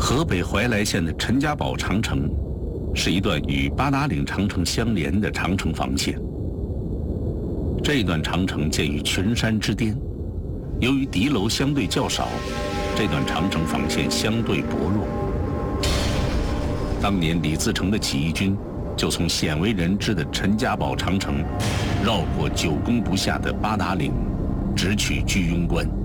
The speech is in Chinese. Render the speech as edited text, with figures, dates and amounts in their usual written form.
河北怀来县的陈家堡长城，是一段与八达岭长城相连的长城防线。这段长城建于群山之巅，由于敌楼相对较少，这段长城防线相对薄弱。当年李自成的起义军就从鲜为人知的陈家堡长城，绕过久攻不下的八达岭，直取居庸关。